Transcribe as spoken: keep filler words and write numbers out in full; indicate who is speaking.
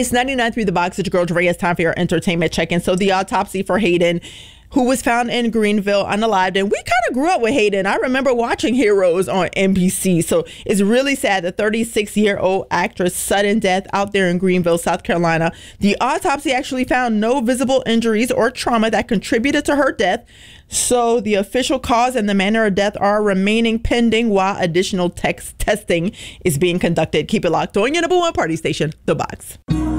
Speaker 1: It's ninety-nine point three The Box. It's your girl Dre. It's time for your entertainment check-in. So the autopsy for Hayden, who was found in Greenville unalived. And we kind of grew up with Hayden. I remember watching Heroes on N B C. So it's really sad. The thirty-six-year-old actress' sudden death out there in Greenville, South Carolina. The autopsy actually found no visible injuries or trauma that contributed to her death. So the official cause and the manner of death are remaining pending while additional text testing is being conducted. Keep it locked on your number one party station, The Box.